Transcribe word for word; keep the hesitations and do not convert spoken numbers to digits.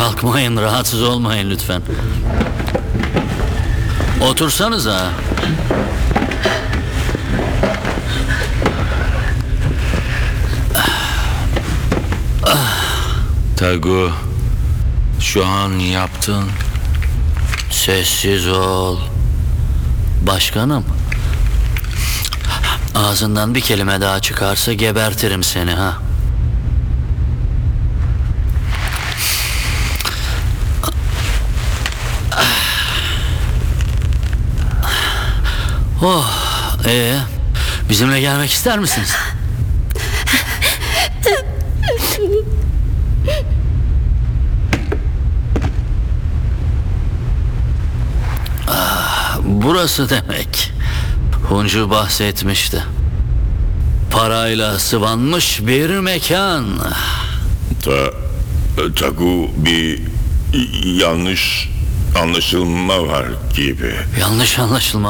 Kalkmayın, rahatsız olmayın lütfen. Otursanıza. Tagu, şu an yaptın. Sessiz ol. Başkanım, ağzından bir kelime daha çıkarsa gebertirim seni ha. Oh, ee, bizimle gelmek ister misiniz? Ah, burası demek. Huncu bahsetmişti. Parayla sıvanmış bir mekan. Ta, Tagu, bir yanlış anlaşılma var gibi. Yanlış anlaşılma